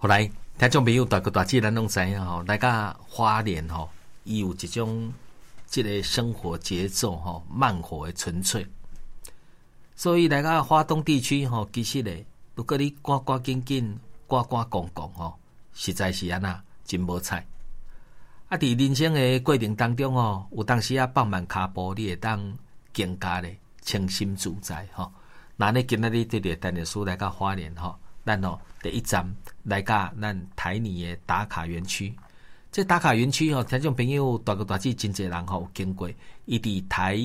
后来听众朋友大哥大姐咱拢知影吼，来到花莲吼，伊有一种即个生活节奏吼慢活的纯粹。所以来到花东地区吼，其实咧，如果你赶赶紧紧、赶赶讲讲吼，实在是安那真无彩。啊，伫人生的过程当中吼，有当时啊放慢脚步，你会当更加咧清心自在吼。那你今仔日对着陈律师来到花莲吼，咱吼第一站来到咱台泥的打卡园区。这打卡园区吼，听众朋友大哥大姐真侪人吼有经过，伊伫台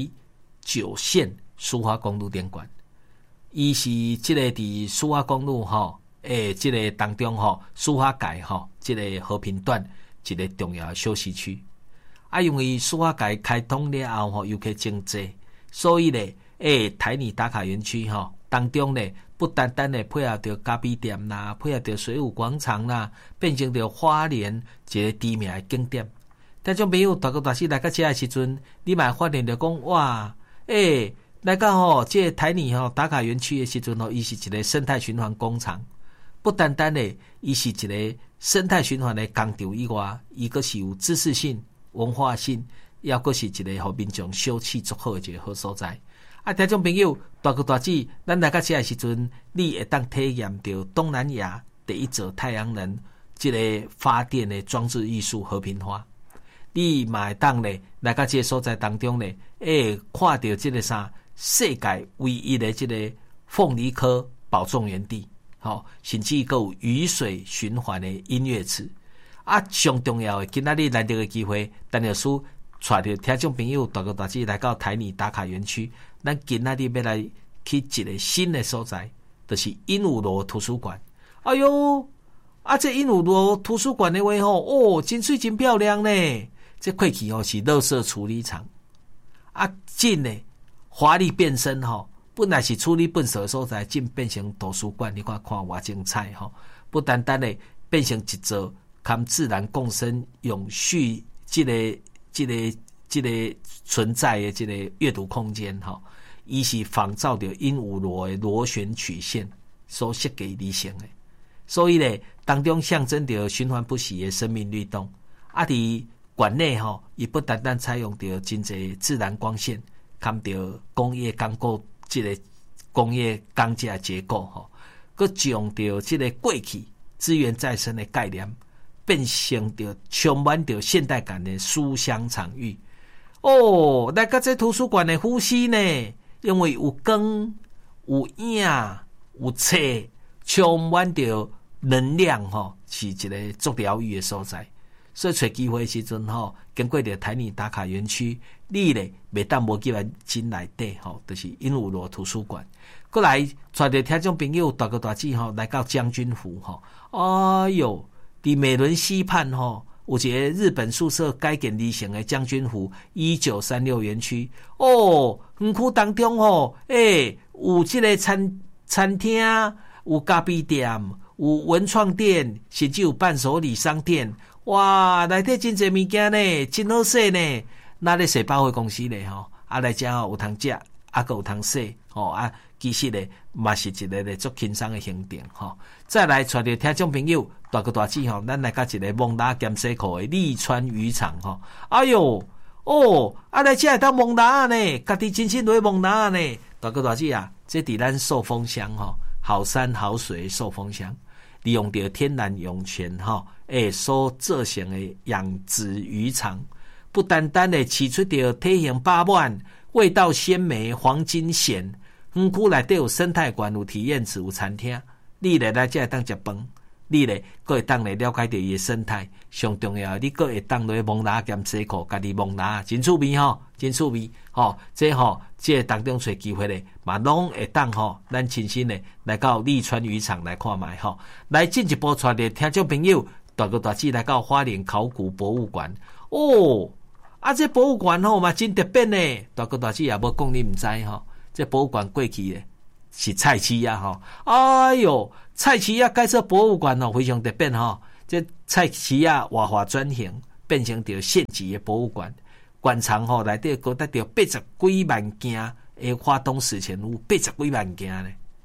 9线苏花公路顶管，伊是即个伫苏花公路吼，即个当中吼，苏花界吼，即个和平段一个重要的休息区。啊，因为苏花界开通了后吼，游客真济，所以咧，台泥打卡园区吼当中咧，不单单咧配合着咖啡店啦，配合着水舞广场啦，变成着花莲一个知名的景点。听众朋友大哥大姐来到这的时阵，你嘛发现着讲哇，来到吼这台泥吼打卡园区的时阵吼，伊是一个生态循环工厂。不单单咧，伊是一个生态循环的工厂以外，伊阁是有知识性、文化性，也阁是一个互民众休憩足好的一个好所在。啊，听众朋友大哥大姐，咱来到这的时阵，你会当体验到东南亚第一座太阳能这个发电的装置艺术和平花。你嘛会当咧来到这个所在当中咧，看到这个世界唯一的这个凤梨科保种园地，甚至还有雨水循环的音乐池。啊，上重要的，今仔日难得的机会，陈律师带着听众朋友大哥大姐来到台泥打卡园区，咱今仔日要来去一个新的所在，就是鹦鹉螺图书馆。哎呦，啊，这鹦鹉螺图书馆的话吼，真水真漂亮呢。这过去是垃圾处理厂，啊，真的华丽变身本来是处理垃圾的所在，竟变成图书馆。你看多精彩不单单的变成一座跟自然共生、永续这个存在的这个阅读空间伊是仿照着鹦鹉螺的螺旋曲线所设计而成的，所以咧当中象征着循环不息的生命律动。啊，伫馆内伊不单单采用着真侪自然光线，看着工业钢构这个工业钢架结构佮用着这个过去资源再生的概念，变成着充满着现代感的书香场域。来到这图书馆的呼吸呢，因为有光、有影、有册，充满着能量是一个足疗愈的所在。所以找机会的时阵经过着台泥打卡园区，你咧袂当无去来进内底就是鹦鹉螺图书馆。过来带着听众朋友大哥大姐来到将军湖哎哟，伫美仑溪畔有一个日本宿舍改建而成的将军湖1936园区园区当中有这个餐厅，有咖啡店，有文创店，甚至有伴手礼商店。哇，内底真侪物件呢，真好势呢。那咧洗百货公司咧来遮有通食，还有通洗其实咧嘛是一个咧足轻松的行程再来带着听众朋友大哥大姐咱来到一个蒙达咸水库的利川渔场哎哟来遮会当蒙达呢，家己亲身落去蒙达呢。大哥大姐啊，这伫咱寿丰乡好山好水的寿丰乡，利用着天然涌泉所做成的养殖渔场，不单单的饲出着体型饱满、味道鲜美、黄金蚬。园区内底有生态馆、有体验池、有餐厅，你来这会当食饭，你咧佫会当来了解到伊的生态。上重要，你佫会当落蒙拿咸水库，家己蒙拿真趣味真趣味这当中找机会咧，嘛拢会当咱亲身咧来到利川渔场来看卖来进一步带着听众朋友大哥大姐来到花莲考古博物馆这博物馆嘛真特别呢。大哥大姐也无讲你唔知这博物馆过去的是菜市啊哎哟，菜市啊改做博物馆非常特别这菜市啊活化转型，变成着县级的博物馆。馆藏内底高达着80几万件的花东史前物，80几万件呢。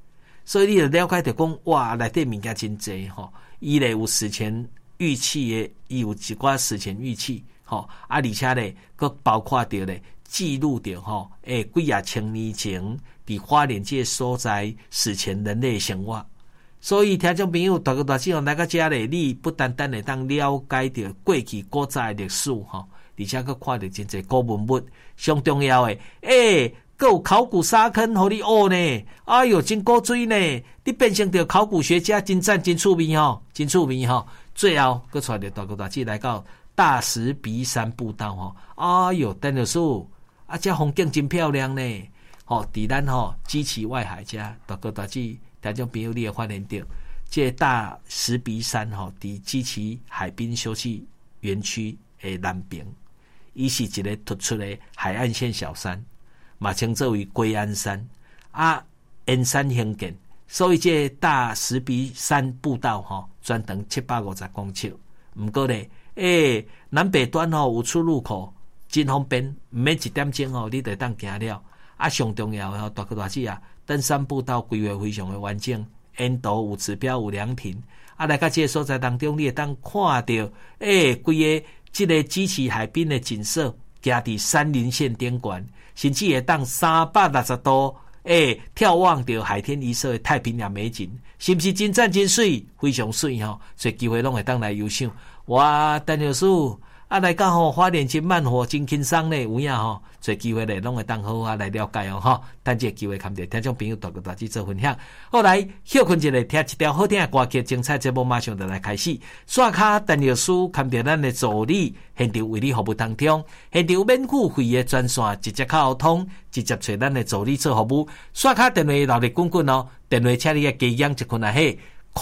所以你就了解到讲，哇，内底物件真济吼，伊咧有史前玉器的，伊有一寡史前玉器吼，而且咧，佮包括着咧记录着吼，几啊千年前伫花莲这所在史前人类生活。所以听众朋友，大哥大姐来到这里，你不单单会当了解到过去古早的历史吼，而且佮看到真侪古文物，上重要的，佮有考古沙坑互你学呢。哎哟，真古锥呢！你变成着考古学家，真赞真趣味吼，真趣味吼。最后佮带着大哥大姐来到大石鼻山步道吼，哎哟，陈老师啊，这风景真漂亮呢。吼，伫咱吼基奇外海遮，大哥大姐。听众朋友，你会发现到，这大石鼻山吼，伫基奇海滨休憩园区的南边，伊是一个突出的海岸线小山，嘛称作为龟安山啊，沿山兴建，所以这大石鼻山步道吼，全长750公尺。不过咧，南北端吼有出入口，真方便，唔免1点钟吼，你就当行了。啊，上重要吼，大哥大姐啊！登山步道规划非常的完整，沿途有指标有凉亭，啊，来到这个所在当中，你会当看到，规个这个基奇海滨的景色，行伫山林线顶端，甚至会当360度，眺望到海天一色的太平洋美景，是不是真赞真水？非常水吼，所以机会拢会当来游赏。哇，陈老师啊，来到吼花莲真慢活真轻松咧，有影吼，做机会咧，拢会当好好来了解哦吼。等这个机会，看着听众朋友大哥大姐做分享。好来休困一下，听一条好听的歌曲，精彩节目马上就来开始。刷卡陈老师看着咱的助理现场为你服务当中，现场免付费的专线直接沟通，直接找咱的助理做服务。刷卡电话闹热滚滚哦，电话请你嘅家养一困啊嘿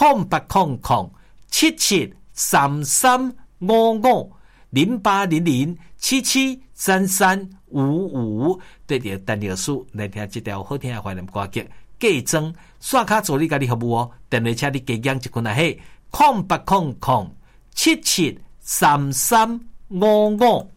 ，0800773355。0800773355，对着陈老师来听这条好听的怀念歌曲。计装刷卡助理甲你服务哦，电话请你加养一群啊嘿，0800773355。